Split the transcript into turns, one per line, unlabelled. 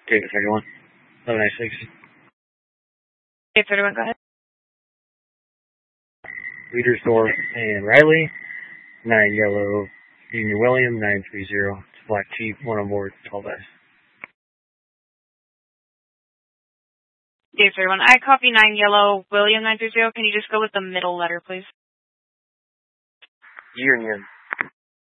David 31. 1196.
David 31, go ahead.
Leadersdorf and Riley. 9 yellow. Union William 930. It's Black Chief. 1 on board. 12 S.
David 31. I copy 9 yellow William 930. Can you just go with the middle letter, please?
Union.